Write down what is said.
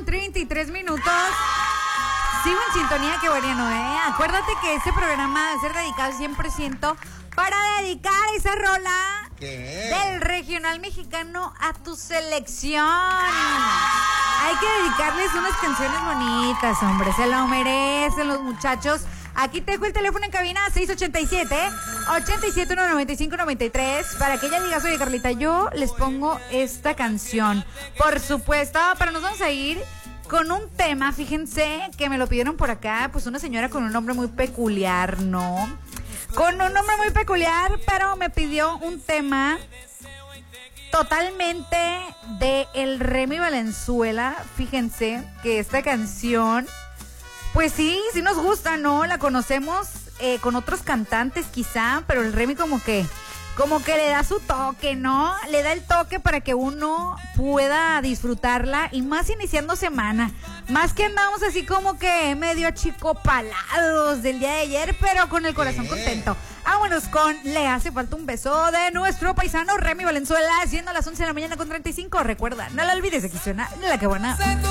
33 minutos. Sigo en sintonía, qué bueno, ¿eh? Acuérdate que este programa va a ser dedicado 100% para dedicar esa rola del regional mexicano a tu selección. Hay que dedicarles unas canciones bonitas, hombre. Se lo merecen los muchachos. Aquí te dejo el teléfono en cabina 687-871-9593 para que ella diga, oye Carlita, yo les pongo esta canción. Por supuesto, pero nos vamos a ir con un tema, fíjense que me lo pidieron por acá, pues una señora con un nombre muy peculiar, ¿no? Con un nombre muy peculiar, pero me pidió un tema totalmente de el Remy Valenzuela. Fíjense que esta canción, pues sí nos gusta, ¿no? La conocemos con otros cantantes quizá, pero el Remy como que le da su toque, ¿no? Le da el toque para que uno pueda disfrutarla y más iniciando semana. Más que andamos así como que medio achicopalados del día de ayer, pero con el corazón contento. Vámonos con Le hace falta un beso de nuestro paisano Remy Valenzuela, siendo las 11 de la mañana con 35. Recuerda, no la olvides, aquí suena La Que Buena.